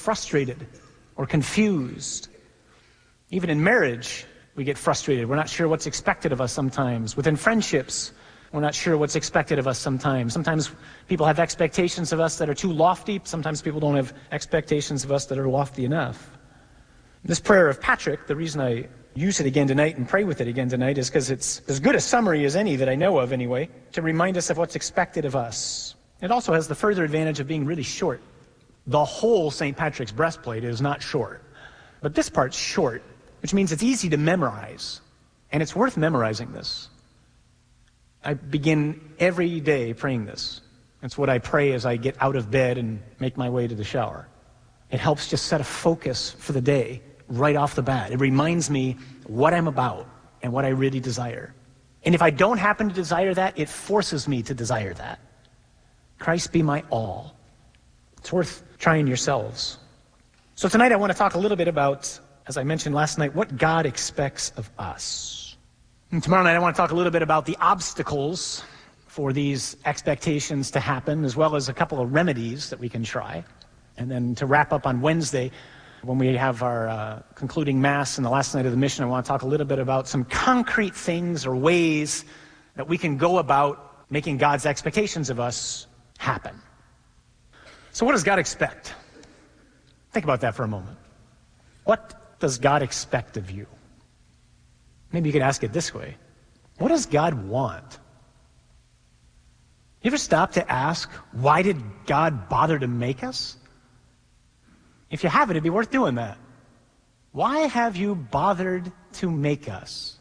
frustrated or confused. Even in marriage, we get frustrated. We're not sure what's expected of us sometimes. Within friendships, we're not sure what's expected of us sometimes. Sometimes people have expectations of us that are too lofty. Sometimes people don't have expectations of us that are lofty enough. This prayer of Patrick, the reason I use it again tonight and pray with it again tonight is because it's as good a summary as any that I know of anyway, to remind us of what's expected of us. It also has the further advantage of being really short. The whole St. Patrick's breastplate is not short, but this part's short, which means it's easy to memorize, and it's worth memorizing this. I begin every day praying this. It's what I pray as I get out of bed and make my way to the shower. It helps just set a focus for the day right off the bat. It reminds me what I'm about and what I really desire. And if I don't happen to desire that, it forces me to desire that. Christ be my all. It's worth trying yourselves. So tonight I want to talk a little bit about, as I mentioned last night, what God expects of us. And tomorrow night I want to talk a little bit about the obstacles for these expectations to happen, as well as a couple of remedies that we can try. And then to wrap up on Wednesday, when we have our concluding Mass and the last night of the mission, I want to talk a little bit about some concrete things or ways that we can go about making God's expectations of us happen. So what does God expect? Think about that for a moment. What does God expect of you? Maybe you could ask it this way. What does God want? You ever stop to ask, why did God bother to make us? If you haven't, it'd be worth doing that. Why have you bothered to make us?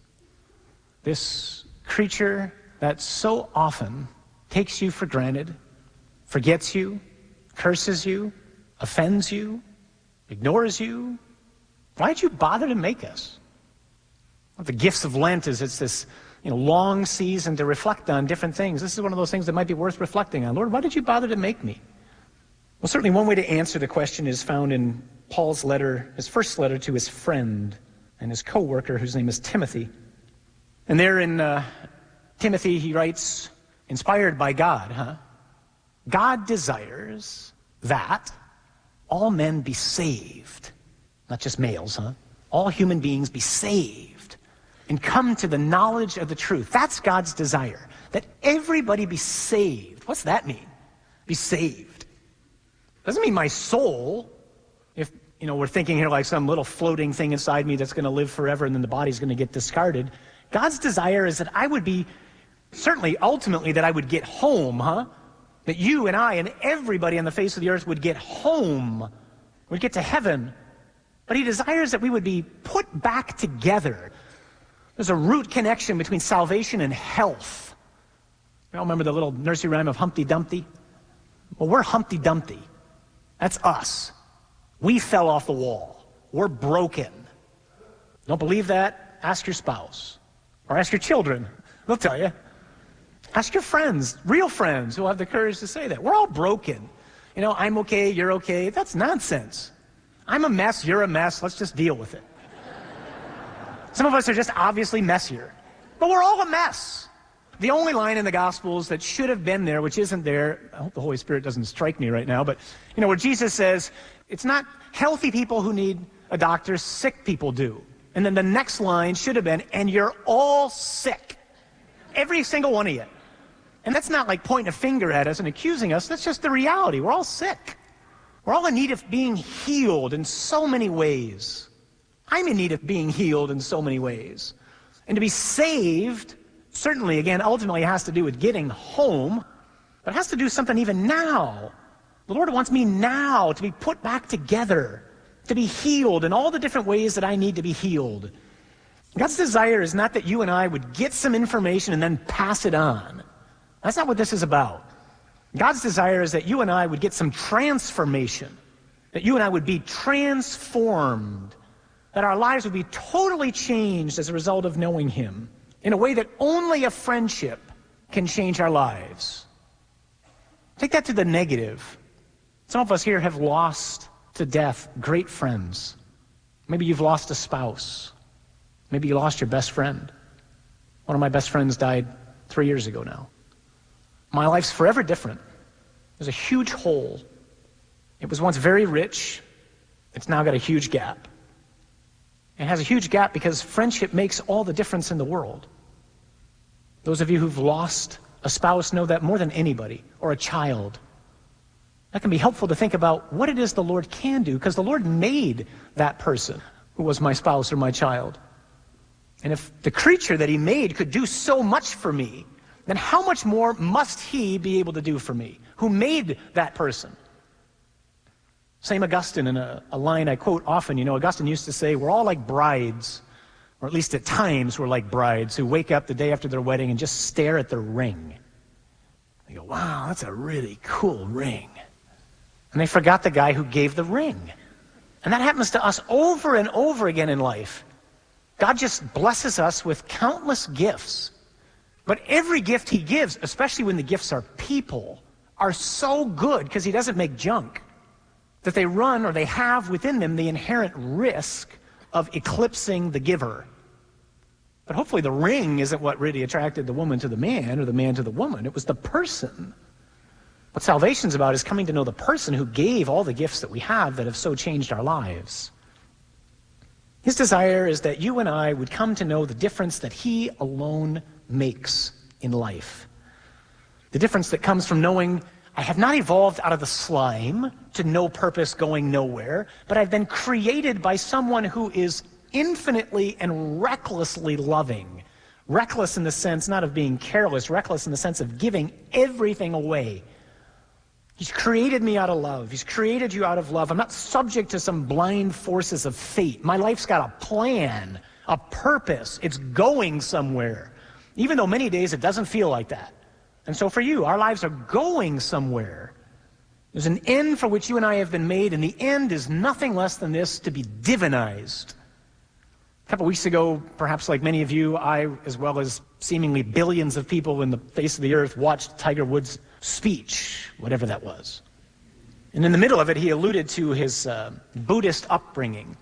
This creature that so often takes you for granted, forgets you, curses you, offends you, ignores you. Why'd you bother to make us? Well, the gifts of Lent is it's this long season to reflect on different things. This is one of those things that might be worth reflecting on. Lord, why did you bother to make me? Well, certainly one way to answer the question is found in Paul's letter, his first letter to his friend and his co-worker, whose name is Timothy. And there in Timothy, he writes, inspired by God, God desires that all men be saved, not just males, all human beings be saved and come to the knowledge of the truth. That's God's desire, that everybody be saved. What's that mean? Be saved. Doesn't mean my soul, if we're thinking here like some little floating thing inside me that's going to live forever and then the body's going to get discarded. God's desire is that I would be, certainly ultimately that I would get home, that you and I and everybody on the face of the earth would get home, would get to heaven. But he desires that we would be put back together. There's a root connection between salvation and health. You all remember the little nursery rhyme of Humpty Dumpty? Well, we're Humpty Dumpty. That's us. We fell off the wall. We're broken. Don't believe that? Ask your spouse. Or ask your children. They'll tell you. Ask your friends, real friends who will have the courage to say that. We're all broken. I'm okay, you're okay. That's nonsense. I'm a mess, you're a mess. Let's just deal with it. Some of us are just obviously messier. But we're all a mess. The only line in the Gospels that should have been there, which isn't there, I hope the Holy Spirit doesn't strike me right now, but where Jesus says, it's not healthy people who need a doctor, sick people do. And then the next line should have been, and you're all sick. Every single one of you. And that's not like pointing a finger at us and accusing us. That's just the reality. We're all sick. We're all in need of being healed in so many ways. I'm in need of being healed in so many ways. And to be saved, certainly, again, ultimately has to do with getting home, but it has to do something even now. The Lord wants me now to be put back together, to be healed in all the different ways that I need to be healed. God's desire is not that you and I would get some information and then pass it on. That's not what this is about. God's desire is that you and I would get some transformation, that you and I would be transformed, that our lives would be totally changed as a result of knowing Him in a way that only a friendship can change our lives. Take that to the negative. Some of us here have lost to death great friends. Maybe you've lost a spouse. Maybe you lost your best friend. One of my best friends died 3 years ago now. My life's forever different. There's a huge hole. It was once very rich, It's now got a huge gap. It has a huge gap because friendship makes all the difference in the world. Those of you who've lost a spouse know that more than anybody, or a child. That can be helpful to think about what it is the Lord can do, because the Lord made that person who was my spouse or my child. And if the creature that he made could do so much for me, then how much more must he be able to do for me, who made that person? Same Augustine in a line I quote often. You know, Augustine used to say, we're all like brides, or at least at times we're like brides who wake up the day after their wedding and just stare at their ring. They go, wow, that's a really cool ring. And they forgot the guy who gave the ring. And that happens to us over and over again in life. God just blesses us with countless gifts. But every gift he gives, especially when the gifts are people, are so good because he doesn't make junk, that they run, or they have within them, the inherent risk of eclipsing the giver. But hopefully the ring isn't what really attracted the woman to the man, or the man to the woman. It was the person. What salvation's about is coming to know the person who gave all the gifts that we have that have so changed our lives. His desire is that you and I would come to know the difference that he alone makes in life. The difference that comes from knowing I have not evolved out of the slime to no purpose going nowhere, but I've been created by someone who is infinitely and recklessly loving. Reckless in the sense not of being careless, reckless in the sense of giving everything away. He's created me out of love. He's created you out of love. I'm not subject to some blind forces of fate. My life's got a plan, a purpose. It's going somewhere, even though many days it doesn't feel like that. And so for you, our lives are going somewhere. There's an end for which you and I have been made, and the end is nothing less than this: to be divinized. A couple weeks ago, perhaps like many of you, I, as well as seemingly billions of people in the face of the earth, watched Tiger Woods' speech, whatever that was. And in the middle of it, he alluded to his Buddhist upbringing.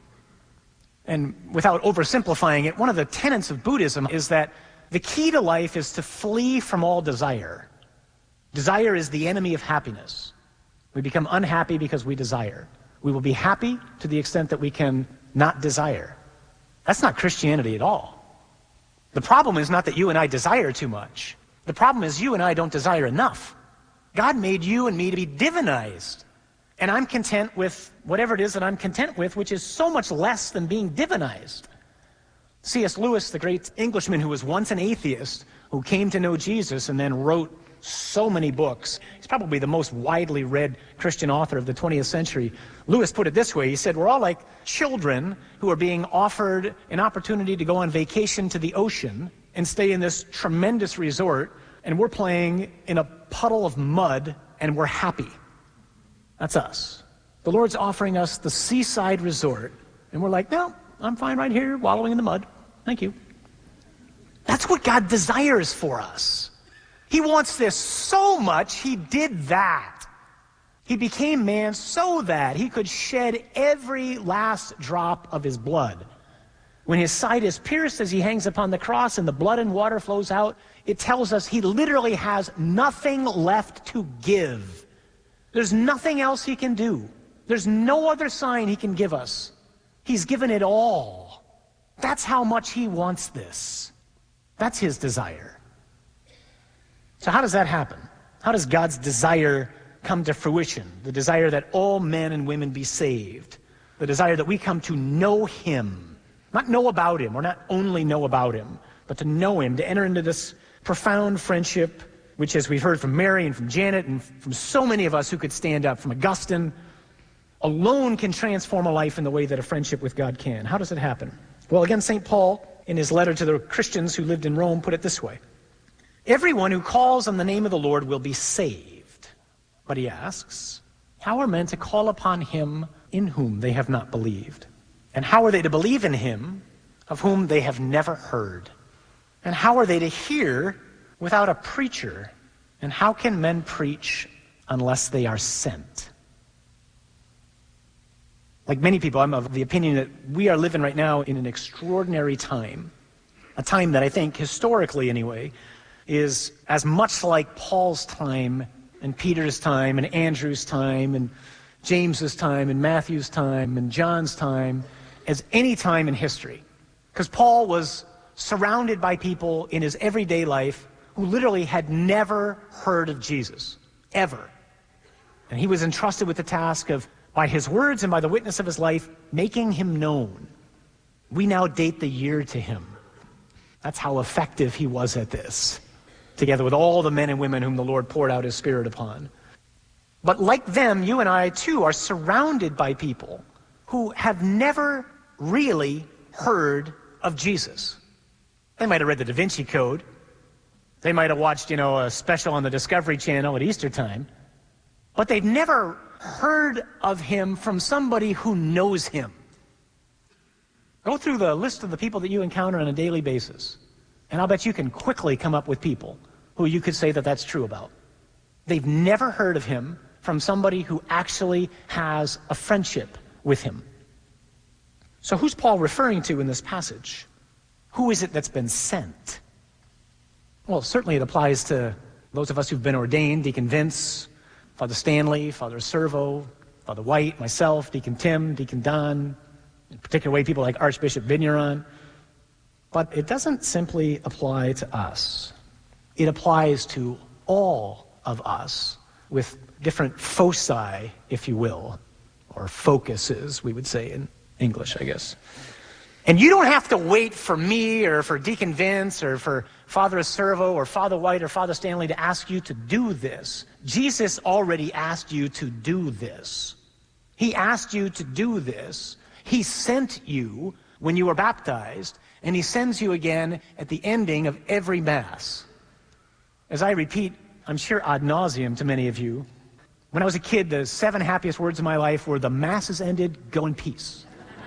And without oversimplifying it, one of the tenets of Buddhism is that the key to life is to flee from all desire. Desire is the enemy of happiness. We become unhappy because we desire. We will be happy to the extent that we can not desire. That's not Christianity at all. The problem is not that you and I desire too much. The problem is you and I don't desire enough. God made you and me to be divinized. And I'm content with whatever it is that I'm content with, which is so much less than being divinized. C.S. Lewis, the great Englishman who was once an atheist, who came to know Jesus and then wrote so many books. He's probably the most widely read Christian author of the 20th century. Lewis put it this way. He said, we're all like children who are being offered an opportunity to go on vacation to the ocean and stay in this tremendous resort, and we're playing in a puddle of mud, and we're happy. That's us. The Lord's offering us the seaside resort, and we're like, no, I'm fine right here, wallowing in the mud. Thank you. That's what God desires for us. He wants this so much, he did that. He became man so that he could shed every last drop of his blood. When his side is pierced as he hangs upon the cross and the blood and water flows out, it tells us he literally has nothing left to give. There's nothing else he can do. There's no other sign he can give us. He's given it all. That's how much he wants this. That's his desire. So how does that happen? How does God's desire come to fruition? The desire that all men and women be saved. The desire that we come to know him. Not know about him, or not only know about him, but to know him, to enter into this profound friendship, which, as we've heard from Mary and from Janet and from so many of us who could stand up, from Augustine, alone can transform a life in the way that a friendship with God can. How does it happen? Well, again, St. Paul, in his letter to the Christians who lived in Rome, put it this way. Everyone who calls on the name of the Lord will be saved. But he asks, how are men to call upon him in whom they have not believed? And how are they to believe in him of whom they have never heard? And how are they to hear without a preacher? And how can men preach unless they are sent? Like many people, I'm of the opinion that we are living right now in an extraordinary time. A time that I think, historically anyway, is as much like Paul's time and Peter's time and Andrew's time and James's time and Matthew's time and John's time as any time in history. Because Paul was surrounded by people in his everyday life who literally had never heard of Jesus, ever. And he was entrusted with the task of, by his words and by the witness of his life, making him known. We now date the year to him. That's how effective he was at this, together with all the men and women whom the Lord poured out his Spirit upon. But like them, you and I too are surrounded by people who have never really heard of Jesus. They might have read the Da Vinci Code. They might have watched, a special on the Discovery Channel at Easter time. But they've never heard of him from somebody who knows him. Go through the list of the people that you encounter on a daily basis, and I'll bet you can quickly come up with people who you could say that that's true about. They've never heard of him from somebody who actually has a friendship with him. So who's Paul referring to in this passage? Who is it that's been sent? Well, certainly it applies to those of us who've been ordained, Deacon Vince, Father Stanley, Father Servo, Father White, myself, Deacon Tim, Deacon Don, in a particular way people like Archbishop Vigneron. But it doesn't simply apply to us. It applies to all of us with different foci, if you will, or focuses, we would say in English, I guess. And you don't have to wait for me or for Deacon Vince or for Father Servo or Father White or Father Stanley to ask you to do this. Jesus already asked you to do this. He asked you to do this. He sent you when you were baptized, and he sends you again at the ending of every Mass. As I repeat, I'm sure ad nauseum to many of you, when I was a kid, the 7 happiest words of my life were, "The Mass is ended, go in peace."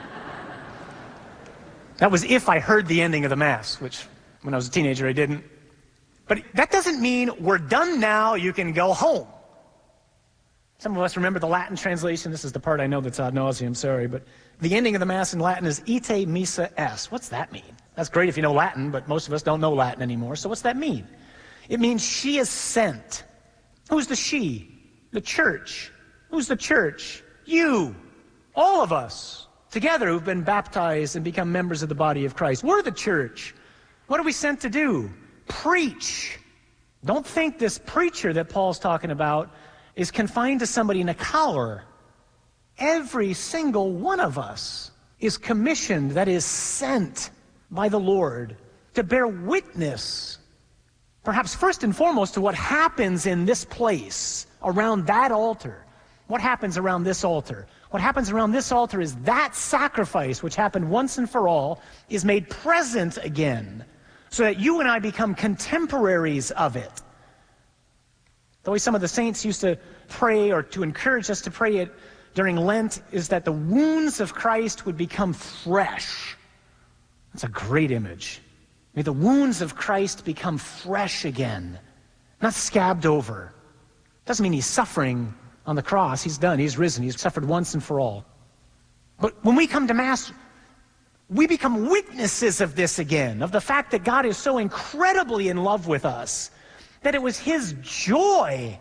That was if I heard the ending of the Mass, which when I was a teenager I didn't. But that doesn't mean we're done now, you can go home. Some of us remember the Latin translation. This is the part I know that's ad nauseum, sorry, but the ending of the Mass in Latin is ite missa est. What's that mean? That's great if you know Latin, but most of us don't know Latin anymore. So what's that mean? It means she is sent. Who's the she? The church. Who's the church? You. All of us together who've been baptized and become members of the body of Christ. We're the church. What are we sent to do? Preach. Don't think this preacher that Paul's talking about is confined to somebody in a collar. Every single one of us is commissioned, that is sent by the Lord, to bear witness, perhaps first and foremost, to what happens in this place, around that altar. What happens around this altar? What happens around this altar is that sacrifice, which happened once and for all, is made present again, so that you and I become contemporaries of it. The way some of the saints used to pray, or to encourage us to pray it during Lent, is that the wounds of Christ would become fresh. That's a great image. May the wounds of Christ become fresh again, not scabbed over. Doesn't mean he's suffering on the cross. He's done. He's risen. He's suffered once and for all. But when we come to Mass, we become witnesses of this again, of the fact that God is so incredibly in love with us that it was his joy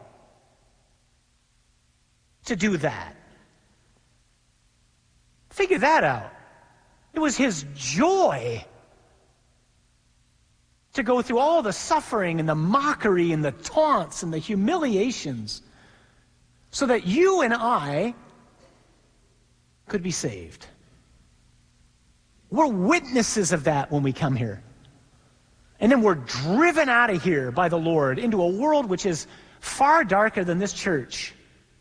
to do that. Figure that out. It was his joy to go through all the suffering and the mockery and the taunts and the humiliations so that you and I could be saved. We're witnesses of that when we come here. And then we're driven out of here by the Lord into a world which is far darker than this church,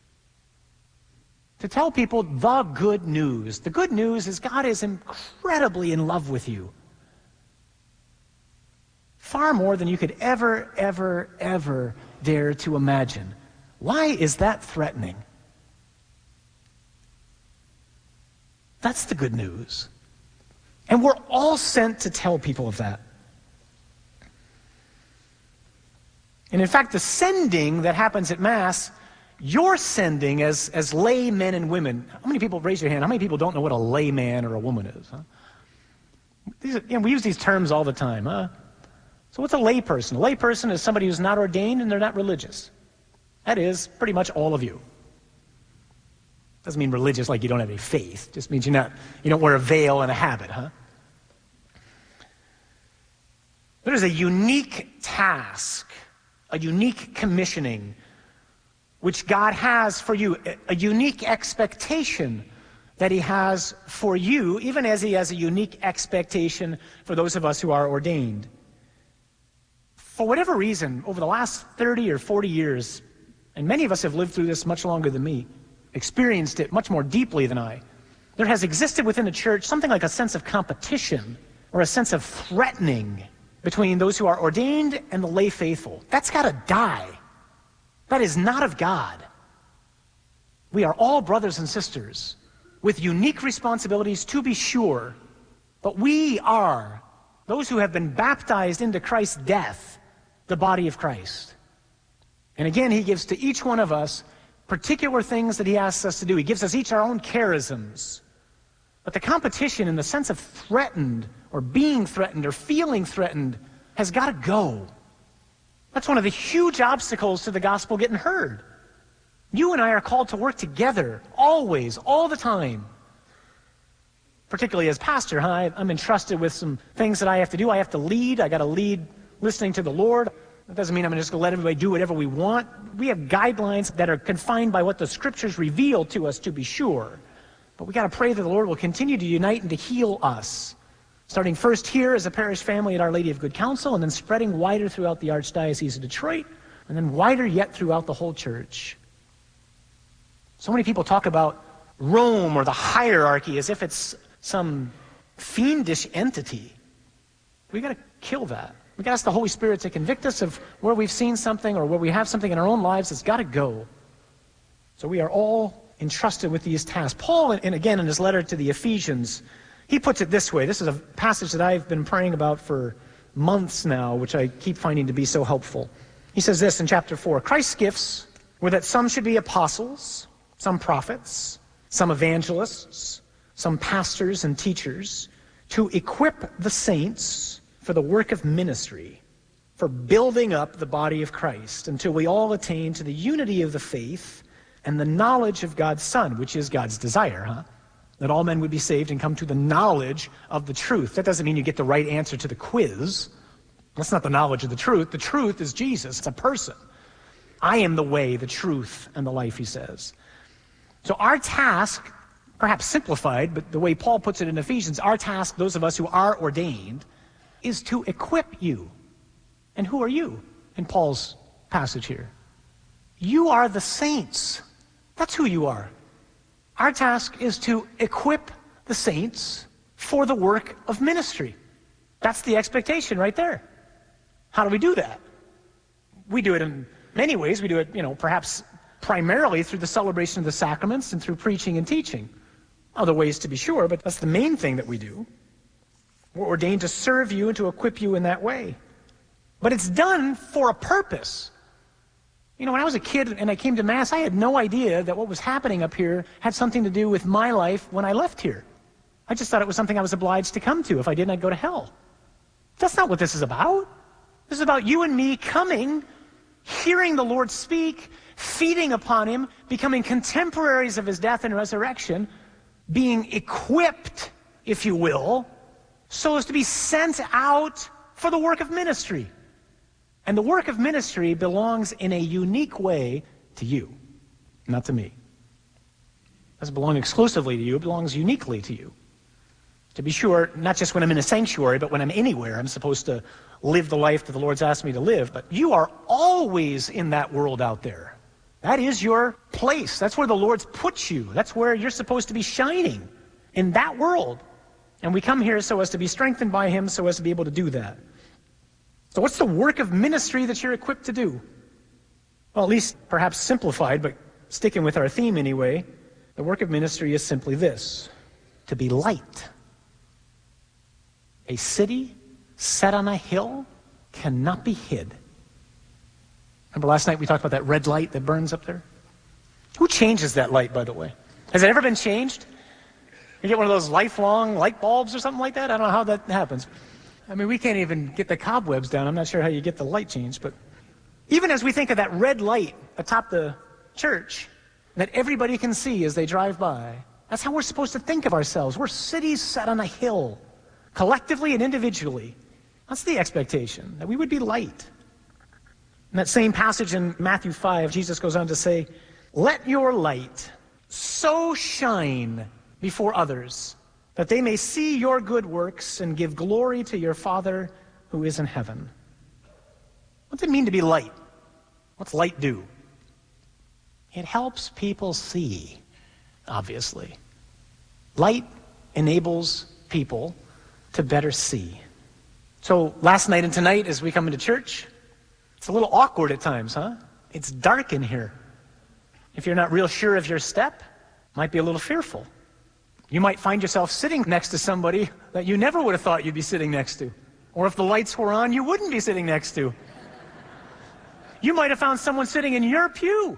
to tell people the good news. The good news is God is incredibly in love with you. Far more than you could ever, ever, ever dare to imagine. Why is that threatening? That's the good news. And we're all sent to tell people of that. And in fact, the sending that happens at Mass, you're sending as lay men and women. How many people, raise your hand, how many people don't know what a layman or a woman is? Huh? We use these terms all the time. Huh? So what's a layperson? A layperson is somebody who's not ordained and they're not religious. That is pretty much all of you. Doesn't mean religious like you don't have any faith. Just means you don't wear a veil and a habit, huh? There is a unique task, a unique commissioning, which God has for you, a unique expectation that he has for you, even as he has a unique expectation for those of us who are ordained. For whatever reason, over the last 30 or 40 years, and many of us have lived through this much longer than me, experienced it much more deeply than I, there has existed within the church something like a sense of competition or a sense of threatening between those who are ordained and the lay faithful. That's got to die. That is not of God. We are all brothers and sisters with unique responsibilities, to be sure, but we are, those who have been baptized into Christ's death, the body of Christ. And again, he gives to each one of us particular things that he asks us to do. He gives us each our own charisms. But the competition in the sense of threatened or being threatened or feeling threatened has got to go. That's one of the huge obstacles to the gospel getting heard. You and I are called to work together, always, all the time. Particularly as pastor, I'm entrusted with some things that I have to do. I have to lead. I got to lead listening to the Lord. That doesn't mean I'm just going to let everybody do whatever we want. We have guidelines that are confined by what the Scriptures reveal to us, to be sure. But we got to pray that the Lord will continue to unite and to heal us. Starting first here as a parish family at Our Lady of Good Counsel, and then spreading wider throughout the Archdiocese of Detroit, and then wider yet throughout the whole church. So many people talk about Rome or the hierarchy as if it's some fiendish entity. We got to kill that. We got to ask the Holy Spirit to convict us of where we've seen something or where we have something in our own lives that's got to go. So we are all entrusted with these tasks. Paul, and again in his letter to the Ephesians, he puts it this way. This is a passage that I've been praying about for months now, which I keep finding to be so helpful. He says this in chapter 4, Christ's gifts were that some should be apostles, some prophets, some evangelists, some pastors and teachers, to equip the saints for the work of ministry, for building up the body of Christ, until we all attain to the unity of the faith and the knowledge of God's Son, which is God's desire, that all men would be saved and come to the knowledge of the truth. That doesn't mean you get the right answer to the quiz. That's not the knowledge of the truth. The truth is Jesus. It's a person. I am the way, the truth, and the life, he says. So our task, perhaps simplified, but the way Paul puts it in Ephesians, our task, those of us who are ordained, is to equip you. And who are you in Paul's passage here? You are the saints. That's who you are. Our task is to equip the saints for the work of ministry. That's the expectation right there. How do we do that? We do it in many ways. We do it, perhaps primarily through the celebration of the sacraments and through preaching and teaching. Other ways to be sure, but that's the main thing that we do. We're ordained to serve you and to equip you in that way. But it's done for a purpose. When I was a kid and I came to Mass, I had no idea that what was happening up here had something to do with my life when I left here. I just thought it was something I was obliged to come to. If I didn't, I'd go to hell. That's not what this is about. This is about you and me coming, hearing the Lord speak, feeding upon him, becoming contemporaries of his death and resurrection, being equipped, if you will, so as to be sent out for the work of ministry. And the work of ministry belongs in a unique way to you, not to me. It doesn't belong exclusively to you, it belongs uniquely to you. To be sure, not just when I'm in a sanctuary, but when I'm anywhere, I'm supposed to live the life that the Lord's asked me to live. But you are always in that world out there. That is your place. That's where the Lord's put you. That's where you're supposed to be shining, in that world. And we come here so as to be strengthened by him, so as to be able to do that. So what's the work of ministry that you're equipped to do? Well, at least perhaps simplified, but sticking with our theme anyway, the work of ministry is simply this: to be light. A city set on a hill cannot be hid. Remember last night we talked about that red light that burns up there? Who changes that light, by the way? Has it ever been changed? You get one of those lifelong light bulbs or something like that? I don't know how that happens. I mean, we can't even get the cobwebs down. I'm not sure how you get the light changed. But even as we think of that red light atop the church, that everybody can see as they drive by. That's how we're supposed to think of ourselves. We're cities set on a hill, collectively and individually. That's the expectation, that we would be light. In that same passage in Matthew 5, Jesus goes on to say, "Let your light so shine before others, that they may see your good works and give glory to your Father who is in heaven." What's it mean to be light? What's light do? It helps people see, obviously. Light enables people to better see. So last night and tonight as we come into church, it's a little awkward at times, huh? It's dark in here. If you're not real sure of your step, might be a little fearful. You might find yourself sitting next to somebody that you never would have thought you'd be sitting next to. Or if the lights were on, you wouldn't be sitting next to. You might have found someone sitting in your pew.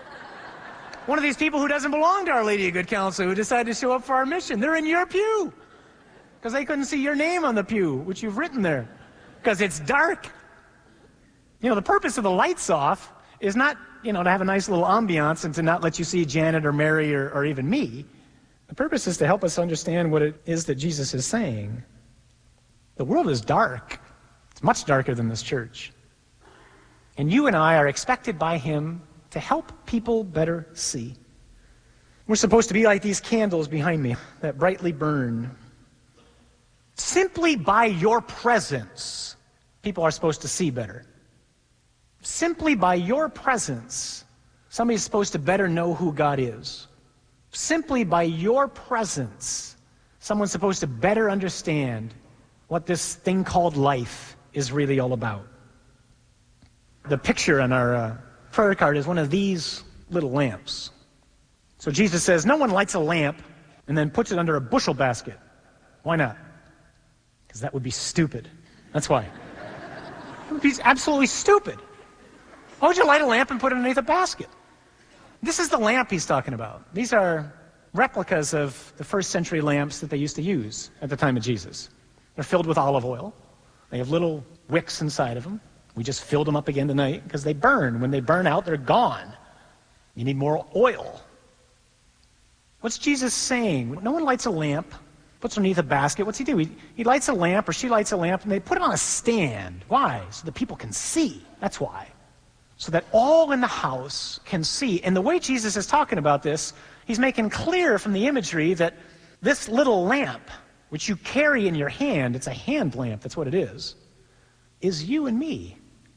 One of these people who doesn't belong to Our Lady of Good Counsel, who decided to show up for our mission. They're in your pew because they couldn't see your name on the pew, which you've written there, because it's dark. You know, the purpose of the lights off is not, to have a nice little ambiance and to not let you see Janet or Mary or even me. The purpose is to help us understand what it is that Jesus is saying. The world is dark. It's much darker than this church. And you and I are expected by him to help people better see. We're supposed to be like these candles behind me that brightly burn. Simply by your presence, people are supposed to see better. Simply by your presence, somebody's supposed to better know who God is. Simply by your presence, someone's supposed to better understand what this thing called life is really all about. The picture on our prayer card is one of these little lamps. So Jesus says, no one lights a lamp and then puts it under a bushel basket. Why not? Because that would be stupid. That's why. It would be absolutely stupid. Why would you light a lamp and put it underneath a basket? This is the lamp he's talking about. These are replicas of the first century lamps that they used to use at the time of Jesus. They're filled with olive oil. They have little wicks inside of them. We just filled them up again tonight because they burn. When they burn out, they're gone. You need more oil. What's Jesus saying? No one lights a lamp, puts it underneath a basket. What's he do? He lights a lamp, or she lights a lamp, and they put it on a stand. Why? So that people can see. That's why. So that all in the house can see. And the way Jesus is talking about this, he's making clear from the imagery that this little lamp, which you carry in your hand, it's a hand lamp, that's what it is you and me.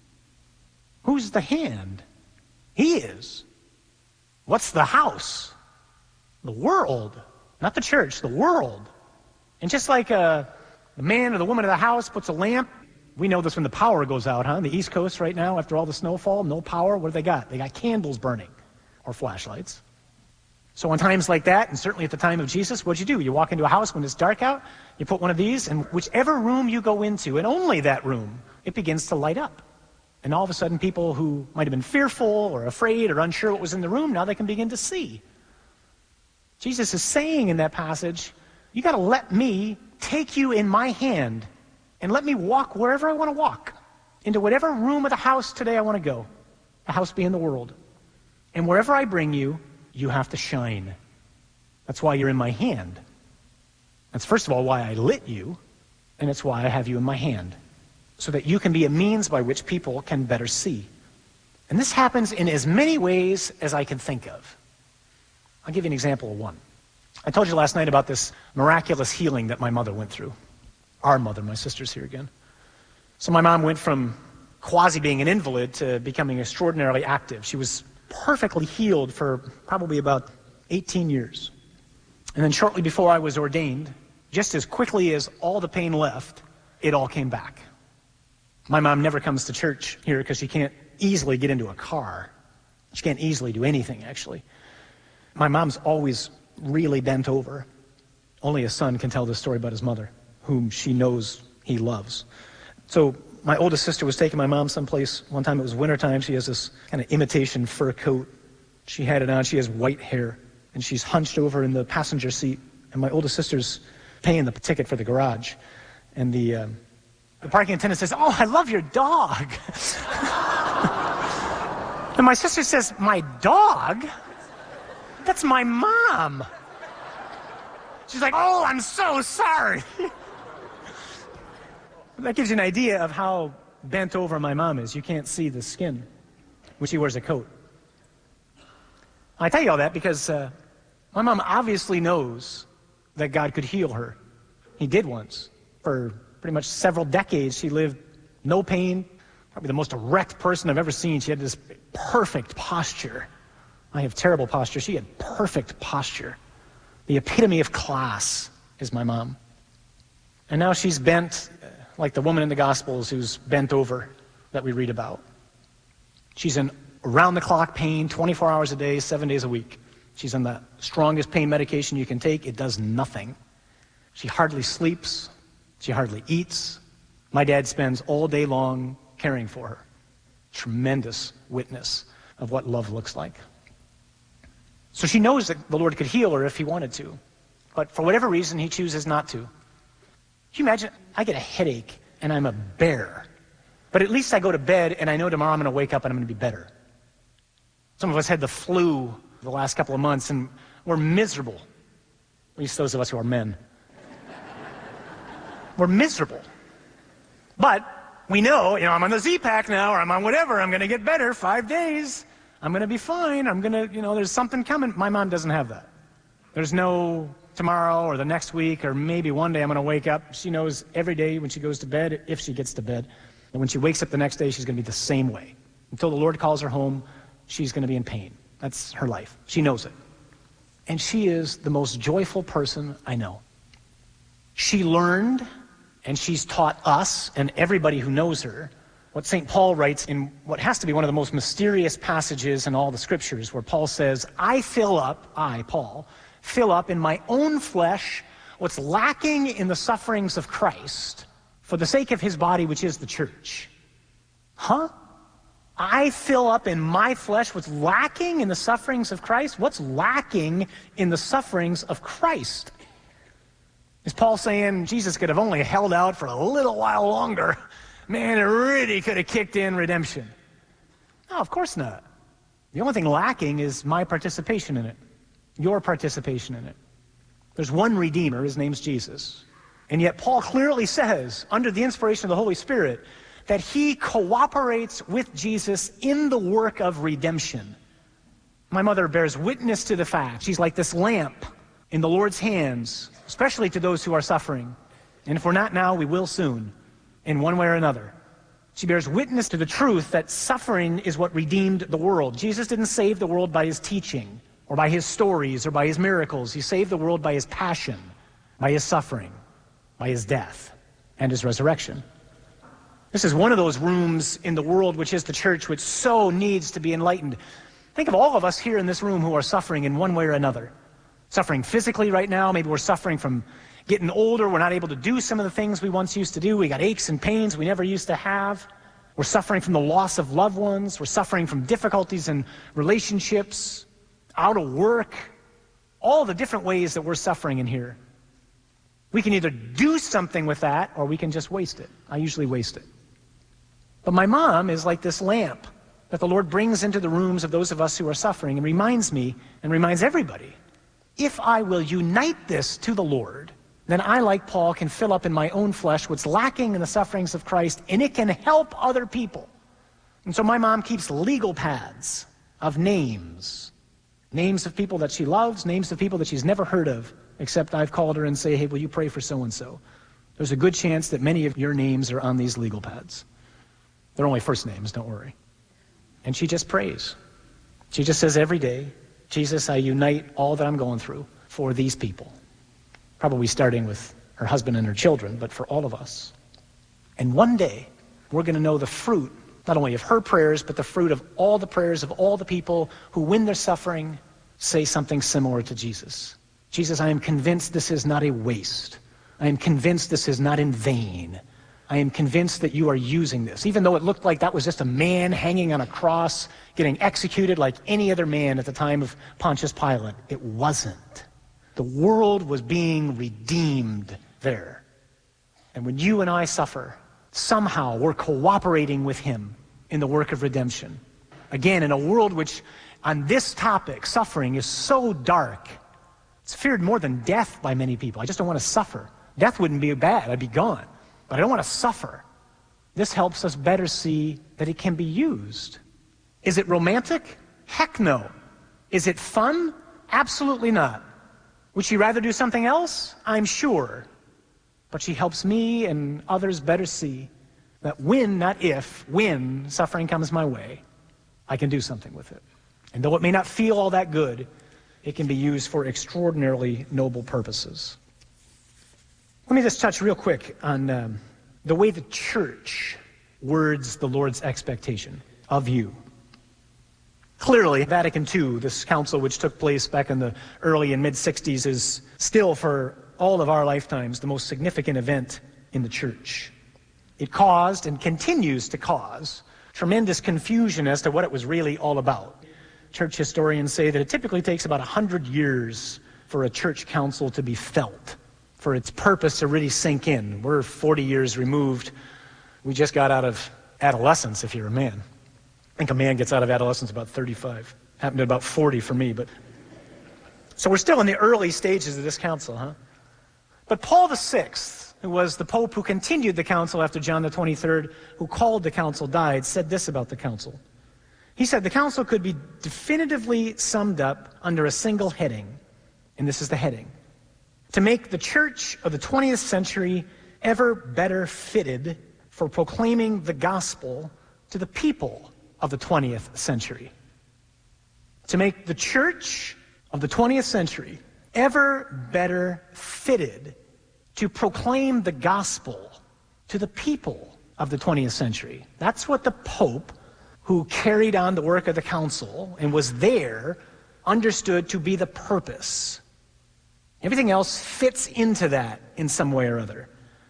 Who's the hand? He is. What's the house? The world. Not the church, the world. And just like the man or the woman of the house puts a lamp, we know this when the power goes out, huh? The East Coast right now, after all the snowfall, no power, what do they got? They got candles burning, or flashlights. So in times like that, and certainly at the time of Jesus, what'd you do? You walk into a house when it's dark out, you put one of these, and whichever room you go into, and only that room, it begins to light up. And all of a sudden, people who might have been fearful or afraid or unsure what was in the room, now they can begin to see. Jesus is saying in that passage, you got to let me take you in my hand and let me walk wherever I want to walk, into whatever room of the house today I want to go, the house being the world. And wherever I bring you, you have to shine. That's why you're in my hand. That's first of all why I lit you, and it's why I have you in my hand, so that you can be a means by which people can better see. And this happens in as many ways as I can think of. I'll give you an example of one. I told you last night about this miraculous healing that my mother went through. Our mother, my sister's here again. So my mom went from quasi being an invalid to becoming extraordinarily active. She was perfectly healed for probably about 18 years. And then shortly before I was ordained, just as quickly as all the pain left, it all came back. My mom never comes to church here because she can't easily get into a car. She can't easily do anything, actually. My mom's always really bent over. Only a son can tell this story about his mother, whom she knows he loves. So my oldest sister was taking my mom someplace. One time it was wintertime. She has this kind of imitation fur coat. She had it on. She has white hair. And she's hunched over in the passenger seat. And my oldest sister's paying the ticket for the garage. And the parking attendant says, "Oh, I love your dog." And my sister says, "My dog?" That's my mom. She's like, oh, I'm so sorry. That gives you an idea of how bent over my mom is. You can't see the skin when she wears a coat. I tell you all that because my mom obviously knows that God could heal her. He did once. For pretty much several decades, she lived no pain. Probably the most erect person I've ever seen. She had this perfect posture. I have terrible posture. She had perfect posture. The epitome of class is my mom. And now she's bent like the woman in the Gospels who's bent over that we read about. She's in around-the-clock pain, 24 hours a day, 7 days a week. She's on the strongest pain medication you can take. It does nothing. She hardly sleeps. She hardly eats. My dad spends all day long caring for her. Tremendous witness of what love looks like. So she knows that the Lord could heal her if he wanted to. But for whatever reason, he chooses not to. Can you imagine? I get a headache and I'm a bear. But at least I go to bed and I know tomorrow I'm going to wake up and I'm going to be better. Some of us had the flu the last couple of months and we're miserable. At least those of us who are men. We're miserable. But we know, I'm on the Z-Pack now or I'm on whatever. I'm going to get better 5 days. I'm going to be fine. I'm going to, there's something coming. My mom doesn't have that. There's no tomorrow or the next week or maybe one day I'm going to wake up. She knows every day when she goes to bed, if she gets to bed, and when she wakes up the next day, she's going to be the same way. Until the Lord calls her home, she's going to be in pain. That's her life. She knows it. And she is the most joyful person I know. She learned, and she's taught us and everybody who knows her, what St. Paul writes in what has to be one of the most mysterious passages in all the scriptures, where Paul says, Paul, fill up in my own flesh what's lacking in the sufferings of Christ for the sake of his body, which is the church. Huh? I fill up in my flesh what's lacking in the sufferings of Christ? What's lacking in the sufferings of Christ? Is Paul saying Jesus could have only held out for a little while longer? Man, it really could have kicked in redemption. No, of course not. The only thing lacking is my participation in it, your participation in it. There's one Redeemer, his name's Jesus. And yet Paul clearly says, under the inspiration of the Holy Spirit, that he cooperates with Jesus in the work of redemption. My mother bears witness to the fact. She's like this lamp in the Lord's hands, especially to those who are suffering. And if we're not now, we will soon, in one way or another. She bears witness to the truth that suffering is what redeemed the world. Jesus didn't save the world by his teaching, or by his stories, or by his miracles. He saved the world by his passion, by his suffering, by his death, and his resurrection. This is one of those rooms in the world which is the church, which so needs to be enlightened. Think of all of us here in this room who are suffering in one way or another. Suffering physically right now. Maybe we're suffering from getting older. We're not able to do some of the things we once used to do. We got aches and pains we never used to have. We're suffering from the loss of loved ones. We're suffering from difficulties in relationships, out of work, all the different ways that we're suffering in here. We can either do something with that or we can just waste it. I usually waste it. But my mom is like this lamp that the Lord brings into the rooms of those of us who are suffering and reminds me and reminds everybody, if I will unite this to the Lord, then I, like Paul, can fill up in my own flesh what's lacking in the sufferings of Christ, and it can help other people. And so my mom keeps legal pads of names of people that she loves, names of people that she's never heard of, except I've called her and say, hey, will you pray for so-and-so? There's a good chance that many of your names are on these legal pads. They're only first names, don't worry. And she just prays. She just says every day, Jesus, I unite all that I'm going through for these people. Probably starting with her husband and her children, but for all of us. And one day, we're going to know the fruit, not only of her prayers, but the fruit of all the prayers of all the people who, when they're suffering, say something similar to Jesus. Jesus, I am convinced this is not a waste. I am convinced this is not in vain. I am convinced that you are using this. Even though it looked like that was just a man hanging on a cross, getting executed like any other man at the time of Pontius Pilate, it wasn't. The world was being redeemed there. And when you and I suffer, somehow we're cooperating with him in the work of redemption. Again, in a world which on this topic, suffering, is so dark. It's feared more than death by many people. I just don't want to suffer. Death wouldn't be bad. I'd be gone. But I don't want to suffer. This helps us better see that it can be used. Is it romantic? Heck no. Is it fun? Absolutely not. Would she rather do something else? I'm sure. But she helps me and others better see that when, not if, when suffering comes my way, I can do something with it. And though it may not feel all that good, it can be used for extraordinarily noble purposes. Let me just touch real quick on the way the church words the Lord's expectation of you. Clearly, Vatican II, this council which took place back in the early and mid-60s, is still, for all of our lifetimes, the most significant event in the church. It caused and continues to cause tremendous confusion as to what it was really all about. Church historians say that it typically takes about 100 years for a church council to be felt, for its purpose to really sink in. We're 40 years removed. We just got out of adolescence, if you're a man. I think a man gets out of adolescence about 35. Happened at about 40 for me, but so we're still in the early stages of this council, huh? But Paul VI, who was the Pope who continued the council after John the 23rd, who called the council, died, said this about the council. He said the council could be definitively summed up under a single heading, and this is the heading: to make the church of the 20th century ever better fitted for proclaiming the gospel to the people of the 20th century. To make the church of the 20th century ever better fitted to proclaim the gospel to the people of the 20th century. That's what the Pope, who carried on the work of the council and was there, understood to be the purpose. Everything else fits into that in some way or other.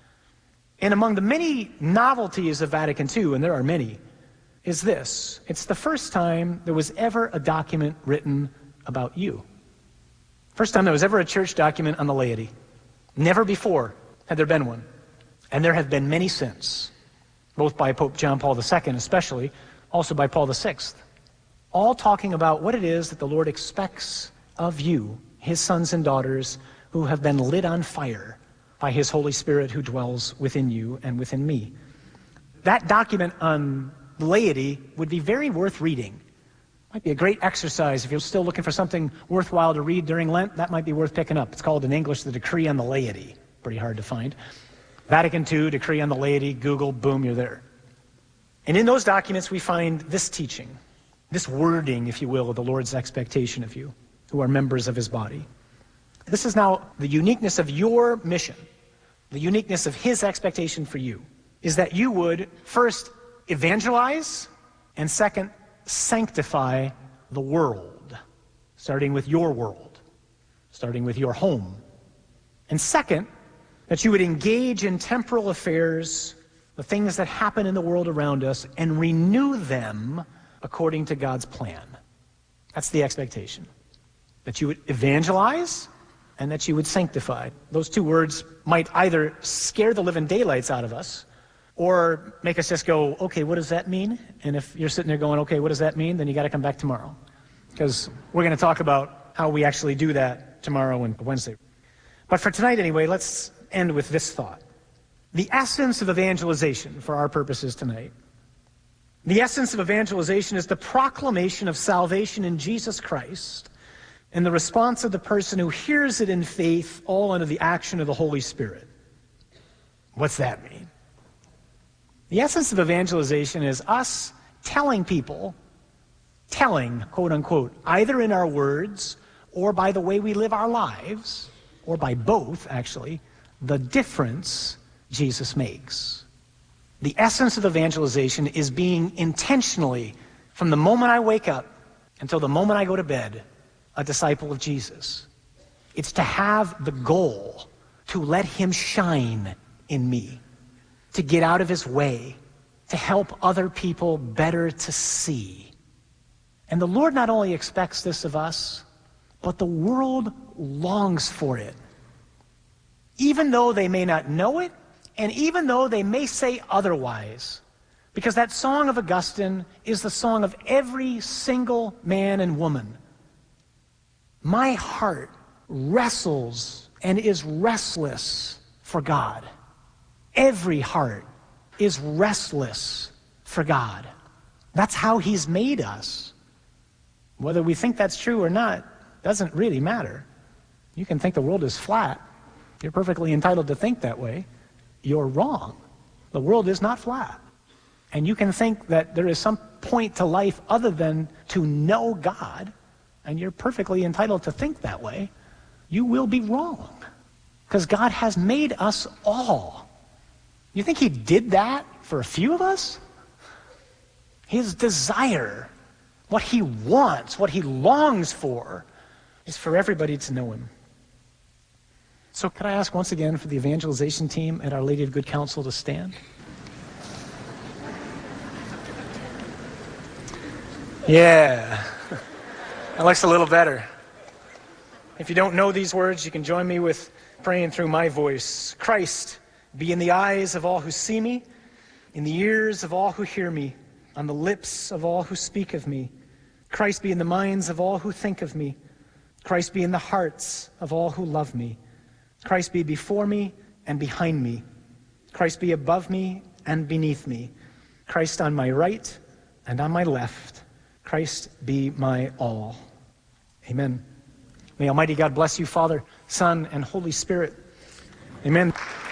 And among the many novelties of Vatican II, and there are many, is this: it's the first time there was ever a document written about you. First time there was ever a church document on the laity. Never before had there been one. And there have been many since, both by Pope John Paul II especially, also by Paul VI, all talking about what it is that the Lord expects of you, his sons and daughters, who have been lit on fire by his Holy Spirit who dwells within you and within me. That document on laity would be very worth reading. Might be a great exercise if you're still looking for something worthwhile to read during Lent. That might be worth picking up. It's called in English the Decree on the Laity. Pretty hard to find. Vatican II, Decree on the Laity, Google, boom, you're there. And in those documents we find this teaching, this wording, if you will, of the Lord's expectation of you, who are members of his body. This is now the uniqueness of your mission, the uniqueness of his expectation for you, is that you would first evangelize, and second, sanctify the world, starting with your world, starting with your home. And second, that you would engage in temporal affairs, the things that happen in the world around us, and renew them according to God's plan. That's the expectation. That you would evangelize and that you would sanctify. Those two words might either scare the living daylights out of us or make us just go, okay, what does that mean? And if you're sitting there going, okay, what does that mean? Then you got to come back tomorrow. Because we're going to talk about how we actually do that tomorrow and Wednesday. But for tonight anyway, let's end with this thought. The essence of evangelization for our purposes tonight. The essence of evangelization is the proclamation of salvation in Jesus Christ and the response of the person who hears it in faith, all under the action of the Holy Spirit. What's that mean? The essence of evangelization is us telling people, quote unquote, either in our words or by the way we live our lives, or by both actually, the difference Jesus makes. The essence of evangelization is being intentionally, from the moment I wake up until the moment I go to bed, a disciple of Jesus. It's to have the goal to let him shine in me, to get out of his way, to help other people better to see. And the Lord not only expects this of us, but the world longs for it. Even though they may not know it, and even though they may say otherwise, Because that song of Augustine is the song of every single man and woman. My heart wrestles and is restless for God. Every heart is restless for God. That's how he's made us. Whether we think that's true or not doesn't really matter. You can think the world is flat. You're perfectly entitled to think that way. You're wrong. The world is not flat. And you can think that there is some point to life other than to know God, and you're perfectly entitled to think that way. You will be wrong, because God has made us all. You think he did that for a few of us? His desire, what he wants, what he longs for, is for everybody to know him. So could I ask once again for the evangelization team at Our Lady of Good Counsel to stand? Yeah, that looks a little better. If you don't know these words, you can join me with praying through my voice. Christ, be in the eyes of all who see me, in the ears of all who hear me, on the lips of all who speak of me. Christ, be in the minds of all who think of me. Christ, be in the hearts of all who love me. Christ, be before me and behind me. Christ, be above me and beneath me. Christ, on my right and on my left. Christ, be my all. Amen. May Almighty God bless you, Father, Son, and Holy Spirit. Amen.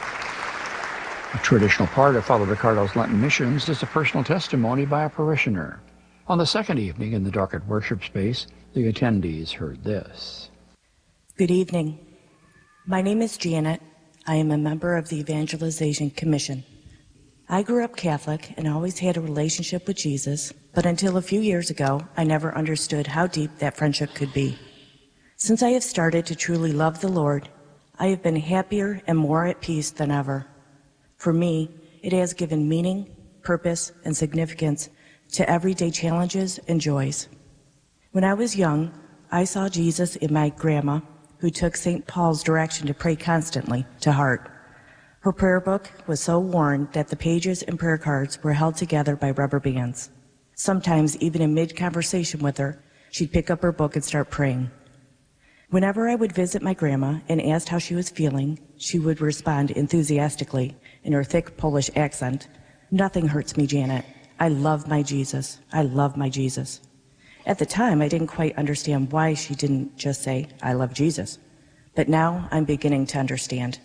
A traditional part of Father Ricardo's Lenten missions is a personal testimony by a parishioner. On the second evening in the Dorcas worship space, the attendees heard this. Good evening. My name is Janet. I am a member of the Evangelization Commission. I grew up Catholic and always had a relationship with Jesus, but until a few years ago, I never understood how deep that friendship could be. Since I have started to truly love the Lord, I have been happier and more at peace than ever. For me, it has given meaning, purpose, and significance to everyday challenges and joys. When I was young, I saw Jesus in my grandma, who took St. Paul's direction to pray constantly to heart. Her prayer book was so worn that the pages and prayer cards were held together by rubber bands. Sometimes, even in mid-conversation with her, she'd pick up her book and start praying. Whenever I would visit my grandma and asked how she was feeling, she would respond enthusiastically in her thick Polish accent, "Nothing hurts me, Janet. I love my Jesus. I love my Jesus." At the time, I didn't quite understand why she didn't just say, "I love Jesus." But now I'm beginning to understand.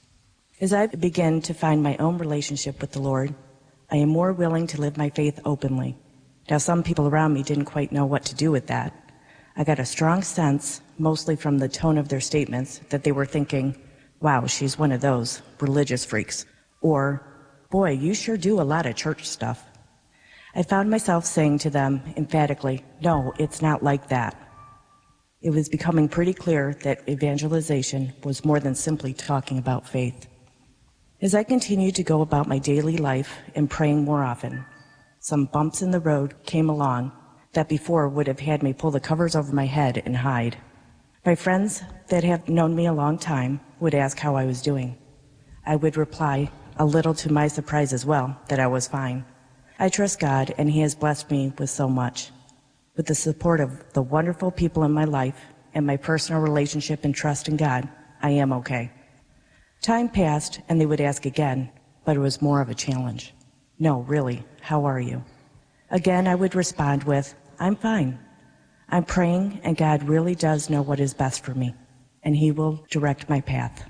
As I begin to find my own relationship with the Lord, I am more willing to live my faith openly. Now, some people around me didn't quite know what to do with that. I got a strong sense, mostly from the tone of their statements, that they were thinking, "Wow, she's one of those religious freaks," or, "Boy, you sure do a lot of church stuff." I found myself saying to them emphatically, "No, it's not like that." It was becoming pretty clear that evangelization was more than simply talking about faith. As I continued to go about my daily life and praying more often, some bumps in the road came along that before would have had me pull the covers over my head and hide. My friends that have known me a long time would ask how I was doing. I would reply, a little to my surprise as well, that I was fine. I trust God, and He has blessed me with so much. With the support of the wonderful people in my life and my personal relationship and trust in God, I am okay. Time passed, and they would ask again, but it was more of a challenge. "No, really, how are you?" Again, I would respond with, "I'm fine. I'm praying, and God really does know what is best for me, and He will direct my path."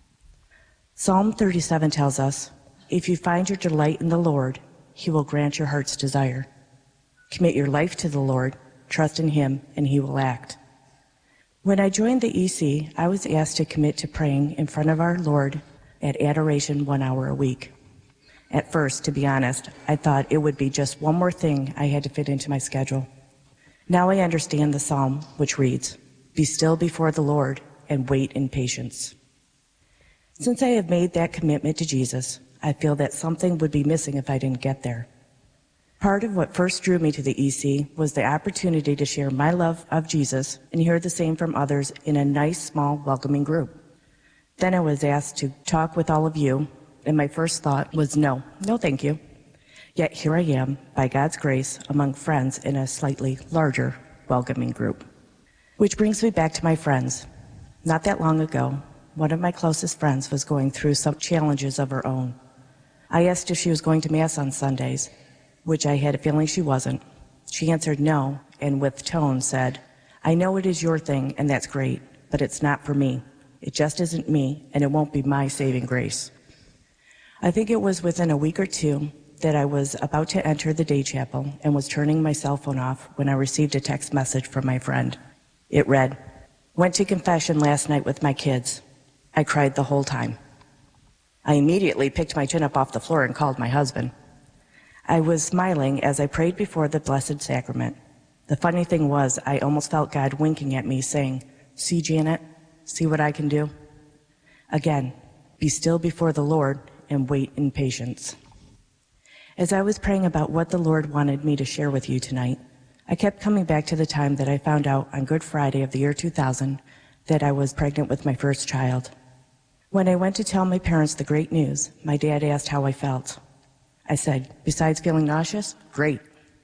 Psalm 37 tells us, "If you find your delight in the Lord, He will grant your heart's desire." Commit your life to the Lord, trust in Him, and He will act. When I joined the EC, I was asked to commit to praying in front of our Lord at adoration 1 hour a week. At first, to be honest, I thought it would be just one more thing I had to fit into my schedule. Now I understand the psalm, which reads, "Be still before the Lord and wait in patience." Since I have made that commitment to Jesus, I feel that something would be missing if I didn't get there. Part of what first drew me to the EC was the opportunity to share my love of Jesus and hear the same from others in a nice, small, welcoming group. Then I was asked to talk with all of you, and my first thought was no thank you. Yet here I am, by God's grace, among friends in a slightly larger welcoming group. Which brings me back to my friends. Not that long ago, one of my closest friends was going through some challenges of her own. I asked if she was going to Mass on Sundays, which I had a feeling she wasn't. She answered no, and with tone said, "I know it is your thing, and that's great, but it's not for me. It just isn't me, and it won't be my saving grace." I think it was within a week or two that I was about to enter the day chapel and was turning my cell phone off when I received a text message from my friend. It read, "Went to confession last night with my kids. I cried the whole time." I immediately picked my chin up off the floor and called my husband. I was smiling as I prayed before the Blessed Sacrament. The funny thing was, I almost felt God winking at me, saying, "See, Janet, see what I can do?" Again, be still before the Lord and wait in patience. As I was praying about what the Lord wanted me to share with you tonight, I kept coming back to the time that I found out on Good Friday of the year 2000 that I was pregnant with my first child. When I went to tell my parents the great news, my dad asked how I felt. I said, "Besides feeling nauseous, great."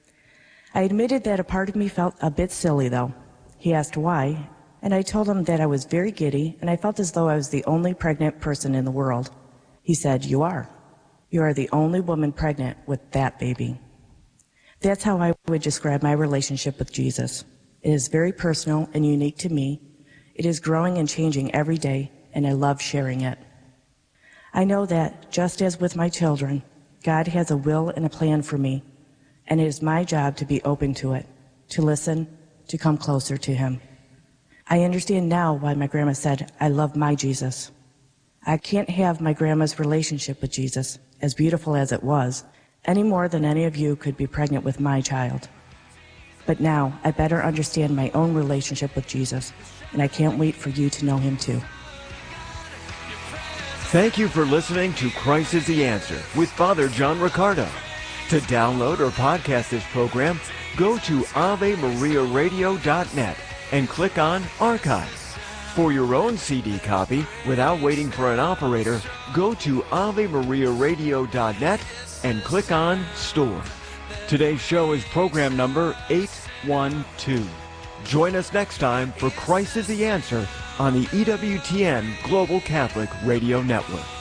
I admitted that a part of me felt a bit silly, though. He asked why, and I told him that I was very giddy and I felt as though I was the only pregnant person in the world. He said, "You are. You are the only woman pregnant with that baby." That's how I would describe my relationship with Jesus. It is very personal and unique to me. It is growing and changing every day, and I love sharing it. I know that, just as with my children, God has a will and a plan for me, and it is my job to be open to it, to listen, to come closer to Him. I understand now why my grandma said, "I love my Jesus." I can't have my grandma's relationship with Jesus, as beautiful as it was, any more than any of you could be pregnant with my child. But now I better understand my own relationship with Jesus, and I can't wait for you to know Him too. Thank you for listening to Christ is the Answer with Father John Riccardo. To download or podcast this program, go to AveMariaRadio.net and click on Archives. For your own CD copy, without waiting for an operator, go to AveMariaRadio.net and click on Store. Today's show is program number 812. Join us next time for Christ is the Answer on the EWTN Global Catholic Radio Network.